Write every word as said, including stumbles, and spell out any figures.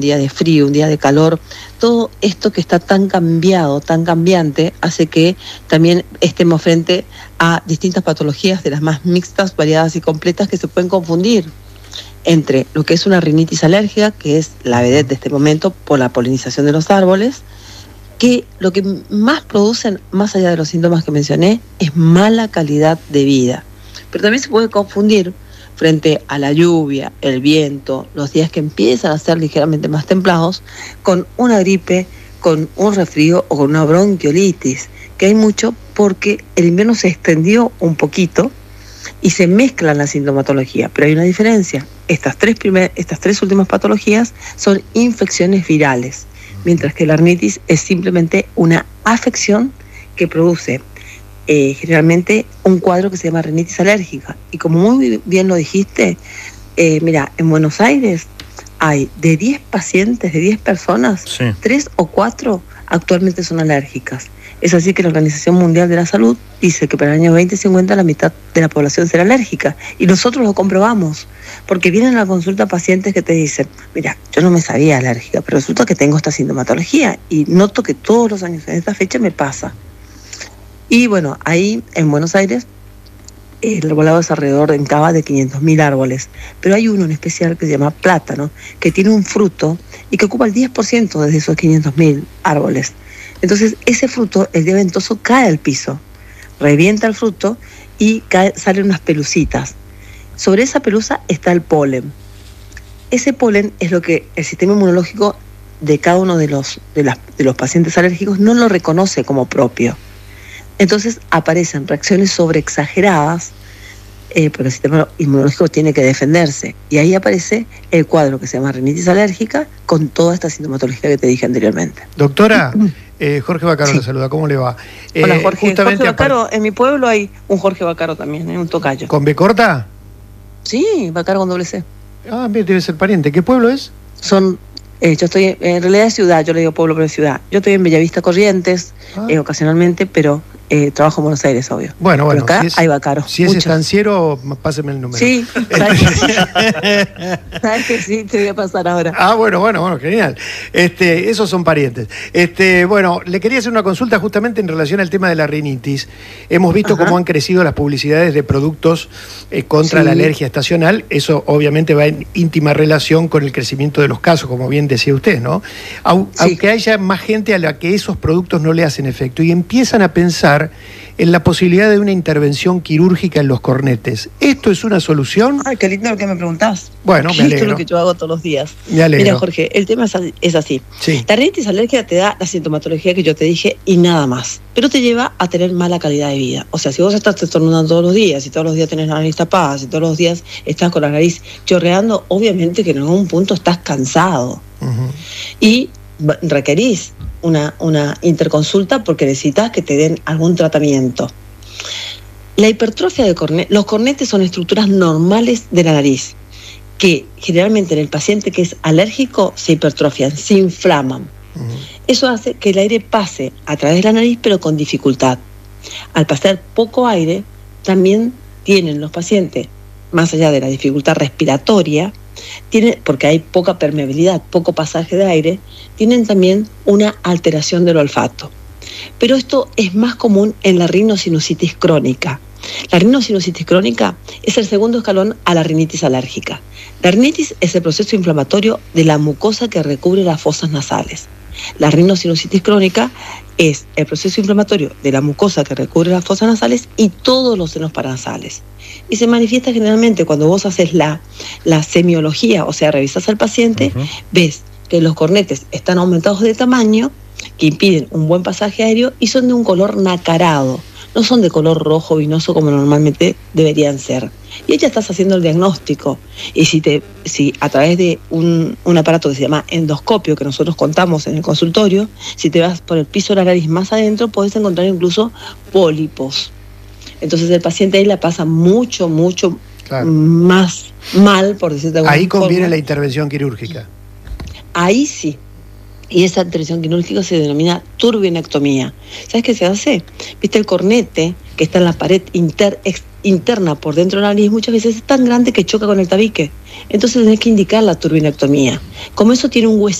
día de frío, un día de calor, todo esto que está tan cambiado, tan cambiante, hace que también estemos frente a distintas patologías de las más mixtas, variadas y completas que se pueden confundir entre lo que es una rinitis alérgica, que es la vedette de este momento por la polinización de los árboles, que lo que más producen, más allá de los síntomas que mencioné, es mala calidad de vida. Pero también se puede confundir frente a la lluvia, el viento, los días que empiezan a ser ligeramente más templados, con una gripe, con un resfrío o con una bronquiolitis, que hay mucho porque el invierno se extendió un poquito y se mezclan la sintomatología, pero hay una diferencia. Estas tres, primer, estas tres últimas patologías son infecciones virales, mientras que la rinitis es simplemente una afección que produce Eh, generalmente un cuadro que se llama rinitis alérgica. Y como muy bien lo dijiste, eh, mira, en Buenos Aires hay de diez pacientes, de diez personas, sí. tres o cuatro actualmente son alérgicas. Es así que la Organización Mundial de la Salud dice que para el año veinte cincuenta la mitad de la población será alérgica. Y nosotros lo comprobamos, porque vienen a la consulta pacientes que te dicen, mira, yo no me sabía alérgica, pero resulta que tengo esta sintomatología y noto que todos los años en esta fecha me pasa. Y bueno, ahí en Buenos Aires el arbolado es alrededor en Cava de quinientos mil árboles, pero hay uno en especial que se llama plátano, que tiene un fruto y que ocupa el diez por ciento de esos quinientos mil árboles. Entonces ese fruto, el día ventoso, cae al piso, revienta el fruto y cae, salen unas pelucitas. Sobre esa pelusa está el polen. Ese polen es lo que el sistema inmunológico de cada uno de los, de las, de los pacientes alérgicos no lo reconoce como propio. Entonces aparecen reacciones sobreexageradas, eh, porque el sistema inmunológico tiene que defenderse. Y ahí aparece el cuadro que se llama rinitis alérgica con toda esta sintomatología que te dije anteriormente. Doctora, eh, Jorge Vaccaro sí. Le saluda, ¿cómo le va? Eh, Hola Jorge, justamente Jorge Vaccaro, en mi pueblo hay un Jorge Vaccaro también, ¿eh? Un tocayo. ¿Con B corta? Sí, Vaccaro con doble C. Ah, bien, debe ser pariente. ¿Qué pueblo es? Son... Eh, yo estoy, en realidad es ciudad, yo le digo pueblo, pero es ciudad. Yo estoy en Bellavista Corrientes, ah. eh, ocasionalmente, pero eh, trabajo en Buenos Aires, obvio. Bueno, bueno. Pero acá si es, hay Vaccaro. Si es estanciero, páseme el número. Sí, ¿sabes que sí? ¿Sabes que sí? Te voy a pasar ahora. Ah, bueno, bueno, bueno, genial. Este, esos son parientes. Este, bueno, le quería hacer una consulta justamente en relación al tema de la rinitis. Hemos visto Ajá. cómo han crecido las publicidades de productos eh, contra sí. la alergia estacional. Eso obviamente va en íntima relación con el crecimiento de los casos, como bien decía usted, ¿no? Aunque sí. haya más gente a la que esos productos no le hacen efecto y empiezan a pensar en la posibilidad de una intervención quirúrgica en los cornetes. ¿Esto es una solución? Ay, qué lindo lo que me preguntás. Bueno, me alegro. Esto es lo que yo hago todos los días. Me alegro. Mira, Jorge, el tema es así. Sí. La rinitis alérgica te da la sintomatología que yo te dije y nada más. Pero te lleva a tener mala calidad de vida. O sea, si vos estás estornudando todos los días, si todos los días tenés la nariz tapada, si todos los días estás con la nariz chorreando, obviamente que en algún punto estás cansado. Uh-huh. Y requerís una, una interconsulta porque necesitas que te den algún tratamiento. La hipertrofia de cornetes, los cornetes son estructuras normales de la nariz que generalmente en el paciente que es alérgico se hipertrofian, se inflaman. Uh-huh. Eso hace que el aire pase a través de la nariz pero con dificultad. Al pasar poco aire, también tienen los pacientes, más allá de la dificultad respiratoria, tienen, porque hay poca permeabilidad, poco pasaje de aire, tienen también una alteración del olfato. Pero esto es más común en la rinosinusitis crónica. La rinosinusitis crónica es el segundo escalón a la rinitis alérgica. La rinitis es el proceso inflamatorio de la mucosa que recubre las fosas nasales. La rinosinusitis crónica es el proceso inflamatorio de la mucosa que recubre las fosas nasales y todos los senos paranasales. Y se manifiesta generalmente cuando vos haces la, la semiología, o sea, revisás al paciente, uh-huh. ves que los cornetes están aumentados de tamaño, que impiden un buen pasaje aéreo y son de un color nacarado. No son de color rojo vinoso como normalmente deberían ser. Y ya estás haciendo el diagnóstico. Y si te, si a través de un, un aparato que se llama endoscopio, que nosotros contamos en el consultorio, si te vas por el piso de la nariz más adentro, podés encontrar incluso pólipos. Entonces el paciente ahí la pasa mucho, mucho claro. más mal, por decirte de alguna Ahí conviene forma. La intervención quirúrgica. Ahí sí. Y esa intervención quirúrgica se denomina turbinectomía. ¿Sabes qué se hace? ¿Viste el cornete que está en la pared inter, ex, interna por dentro de la nariz muchas veces es tan grande que choca con el tabique. Entonces tenés que indicar la turbinectomía. Como eso tiene un huesito